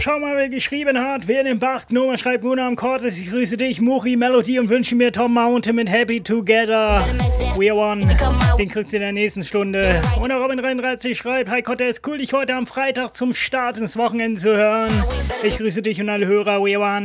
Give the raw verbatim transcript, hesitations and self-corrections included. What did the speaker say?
schau mal, wer geschrieben hat. Wer den Basque Nummer schreibt, Mona am Cortes. Ich grüße dich, Muri, Melody und wünsche mir Tom Mountain mit Happy Together. We are one. Den kriegst du in der nächsten Stunde. Und der Robin dreiunddreißig schreibt, hi Cortes, cool, dich heute am Freitag zum Start ins Wochenende zu hören. Ich grüße dich und alle Hörer, We are one.